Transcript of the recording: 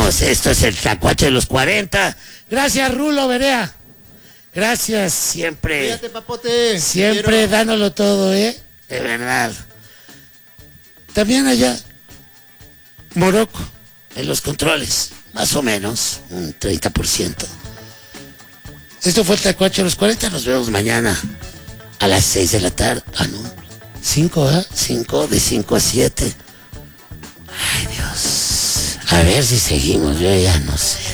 Vamos, esto es el Tlacuache de los 40. Gracias, Rulo Berea. Gracias, siempre. Cuídate, papote. Siempre dándolo todo, de verdad. También allá, Morocco, en los controles, más o menos, un 30%. Esto fue el Tlacuache de los 40, nos vemos mañana a las 6 de la tarde. Ah, no, 5, ¿eh? 5, de 5 a 7. Ay, Dios. A ver si seguimos, yo ya no sé.